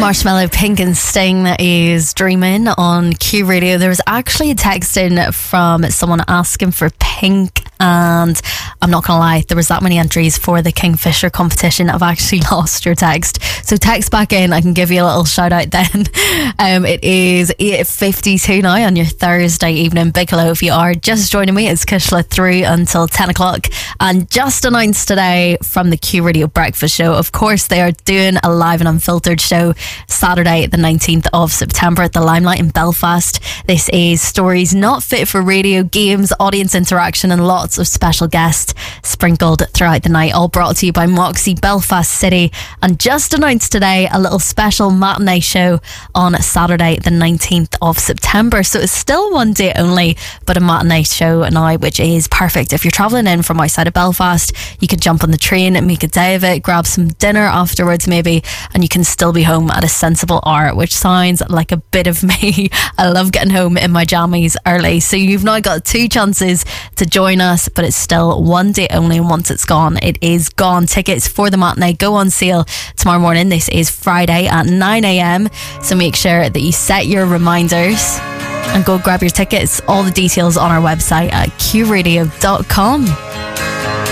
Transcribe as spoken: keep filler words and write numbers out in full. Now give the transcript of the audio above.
Marshmallow, Pink and Sting is Dreaming on Q Radio. There was actually a text in from someone asking for Pink, and I'm not gonna lie, there was that many entries for the Kingfisher competition. I've actually lost your text, so text back in, I can give you a little shout out then. Um, it is eight fifty-two now on your Thursday evening. Big hello if you are just joining me. It's Kishla through until ten o'clock, and just announced today from the Q Radio Breakfast Show, of course they are doing a live and unfiltered show Saturday the nineteenth of September at the Limelight in Belfast. This is stories not fit for radio, games, audience interaction and lots of special guests sprinkled throughout the night, all brought to you by Moxie Belfast City. And just announced today a little special matinee show on Saturday the nineteenth of September, so it's still one day only, but a matinee show now, which is perfect if you're travelling in from outside of Belfast. You could jump on the train and make a day of it, grab some dinner afterwards maybe, and you can still be home at a sensible hour, which sounds like a bit of me. I love getting home in my jammies early. So you've now got two chances to join us, but it's still one day only, and once it's gone, it is gone. Tickets for the matinee go on sale tomorrow morning. This is Friday at nine a.m, so make sure that you set your reminders and go grab your tickets. All the details on our website at q radio dot com.